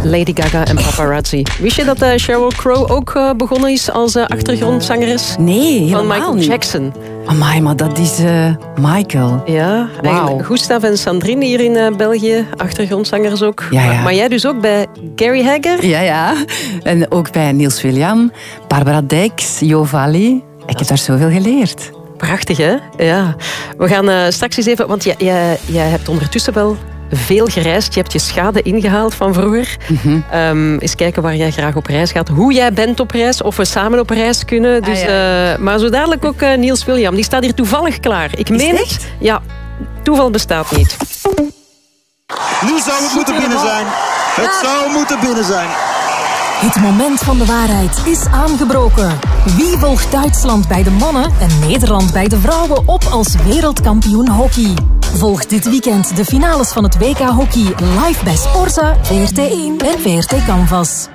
Lady Gaga en Paparazzi. Wist je dat Sheryl Crow ook begonnen is als achtergrondzangeres? Nee, helemaal van Michael niet. Jackson. Amai, maar dat is Michael. Ja, Wauw. Gustav en Sandrine hier in België, achtergrondzangers ook. Ja. Maar jij dus ook bij Gary Hagger? Ja. En ook bij Niels William, Barbara Dex, Jo Valli. Ik heb daar zoveel geleerd. Prachtig, hè? Ja. We gaan straks eens even... Want jij hebt ondertussen wel veel gereisd. Je hebt je schade ingehaald van vroeger. Eens kijken waar jij graag op reis gaat. Hoe jij bent op reis. Of we samen op reis kunnen. Dus, maar zo dadelijk ook Niels William. Die staat hier toevallig klaar. Ik meen het? het. Ja, toeval bestaat niet. Nu zou het moeten binnen zijn. Het zou moeten binnen zijn. Het moment van de waarheid is aangebroken. Wie volgt Duitsland bij de mannen en Nederland bij de vrouwen op als wereldkampioen hockey? Volg dit weekend de finales van het WK Hockey live bij Sporza, VRT1 en VRT Canvas.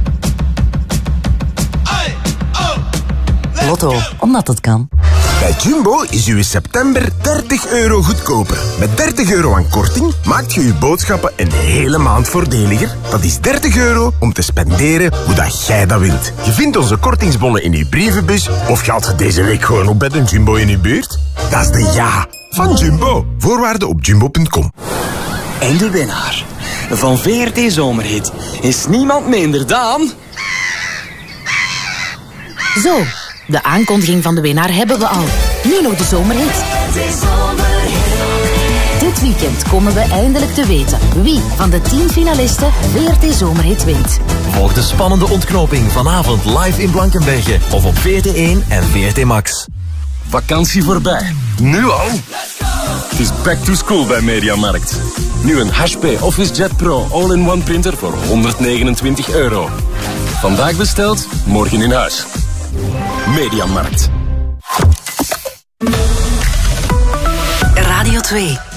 Lotto, omdat het kan. Bij Jumbo is uw september €30 goedkoper. Met €30 aan korting maakt je uw boodschappen een hele maand voordeliger. Dat is €30 om te spenderen hoe dat jij dat wilt. Je vindt onze kortingsbonnen in uw brievenbus of gaat je deze week gewoon op bij de Jumbo in uw buurt? Dat is de ja van Jumbo. Voorwaarden op jumbo.com. En de winnaar van VRT Zomerhit is niemand minder dan... Zo, de aankondiging van de winnaar hebben we al. Nu nog de zomerhit. Dit weekend komen we eindelijk te weten wie van de 10 finalisten VRT Zomerhit wint. Volg de spannende ontknoping vanavond live in Blankenberge of op VRT1 en VRT Max. Vakantie voorbij. Nu al? Het is back to school bij Mediamarkt. Nu een HP OfficeJet Pro All-in-One printer voor €129. Vandaag besteld, morgen in huis. Mediamarkt. Radio 2.